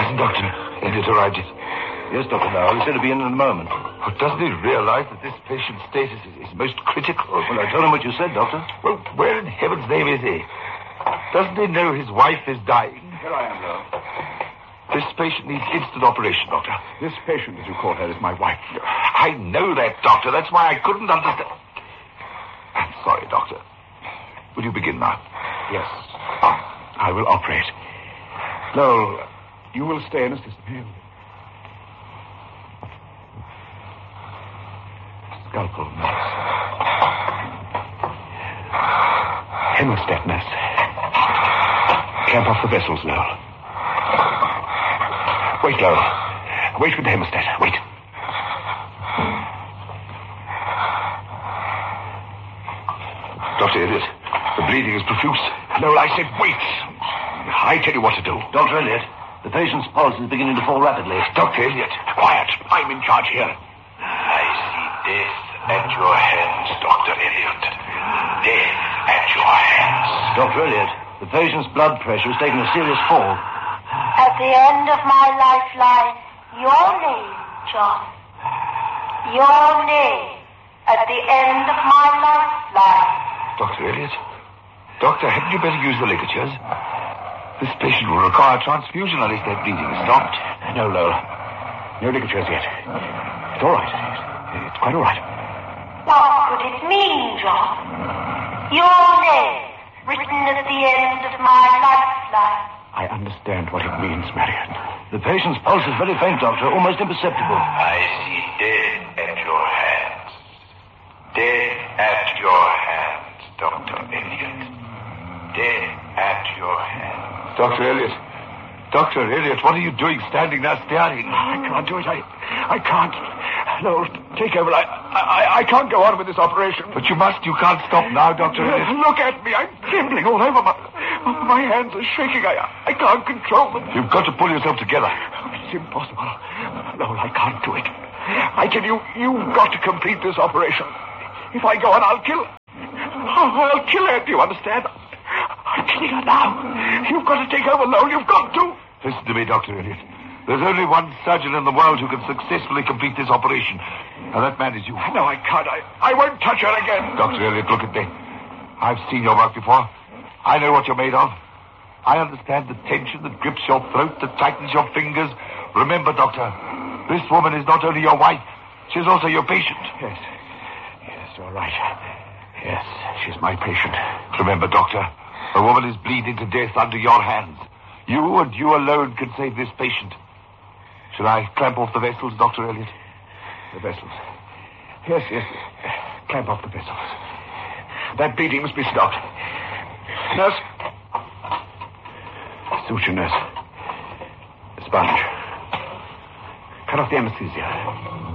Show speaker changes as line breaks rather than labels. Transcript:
Hasn't Dr. Elliot arrived yet?
Yes, Dr. Lowell. He said he'd be in a moment.
But doesn't he realize that this patient's status is most critical?
Well, I told him what you said, Doctor.
Well, where in heaven's name is he? Doesn't he know his wife is dying?
Here I am, Lowell.
This patient needs instant operation, Doctor.
This patient, as you call her, is my wife.
I know that, Doctor. That's why I couldn't understand. I'm sorry, Doctor. Will you begin now?
Yes. I will operate. Lowell, you will stay and assist me. Scalpel, nurse. Hemostat, nurse. Clamp off the vessels, Lowell. Wait, Lowell. Wait with the hemostat. Wait.
Dr. Elliot, the bleeding is profuse.
Lowell, I said wait. I tell you what to do.
Dr. Elliot, the patient's pulse is beginning to fall rapidly.
Dr. Elliot.
Quiet. I'm in charge here.
I see death at your hands, Dr. Elliot. Death at your hands.
Dr. Elliot, the patient's blood pressure has taken a serious fall.
At the end of my lifeline, your name, John. Your name. At the end of my lifeline.
Dr. Elliot? Doctor, hadn't you better use the ligatures? This patient will require transfusion unless their bleeding is stopped.
No, Lowell. No ligatures yet. It's all right. It's quite all right.
What could it mean, John? Your name, written at the end of my lifeline.
I understand what it means, Marion.
The patient's pulse is very faint, Doctor, almost imperceptible.
I see death at your hands. Death at your hands, Dr. Elliot. Death at your hands.
Dr. Elliot. Dr. Elliot, what are you doing standing there staring?
I can't do it. I can't. No, take over. I can't go on with this operation.
But you must. You can't stop now, Dr. Elliot.
Look at me. I'm trembling all over. My hands are shaking. I can't control them.
You've got to pull yourself together.
It's impossible. No, I can't do it. I tell you, you've got to complete this operation. If I go on, I'll kill her. Do you understand? I'm killing her now. You've got to take over, Lowell. You've got to.
Listen to me, Dr. Elliot. There's only one surgeon in the world who can successfully complete this operation. And that man is you.
No, I can't. I won't touch her again.
Dr. Elliot, look at me. I've seen your work before. I know what you're made of. I understand the tension that grips your throat, that tightens your fingers. Remember, Doctor, this woman is not only your wife, she's also your patient.
Yes, you're right. Yes, she's my patient.
Remember, Doctor, the woman is bleeding to death under your hands. You and you alone can save this patient. Shall I clamp off the vessels, Dr. Elliot?
The vessels. Yes. Clamp off the vessels. That bleeding must be stopped. Nurse. Suture, nurse. Sponge. Cut off the anesthesia.